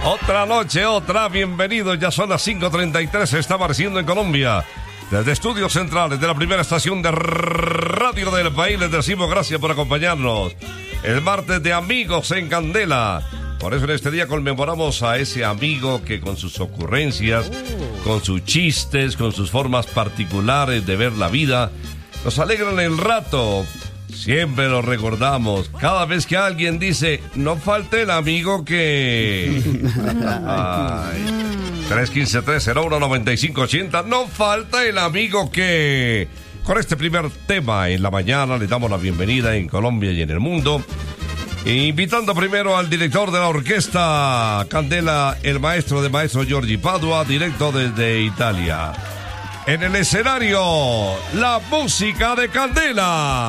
Otra noche, otra, bienvenidos, ya son las 5:33, se está amaneciendo en Colombia. Desde estudios centrales de la primera estación de radio del país, les decimos gracias por acompañarnos. El martes de Amigos en Candela. Por eso en este día conmemoramos a ese amigo que con sus ocurrencias, con sus chistes, con sus formas particulares de ver la vida, nos alegran el rato. Siempre lo recordamos. Cada vez que alguien dice, no falte el amigo que... Ay. 315-301-9580. No falta el amigo que... Con este primer tema en la mañana le damos la bienvenida en Colombia y en el mundo. Invitando primero al director de la orquesta Candela, el maestro de maestros Giorgi Padua, directo desde Italia. En el escenario, la música de Candela.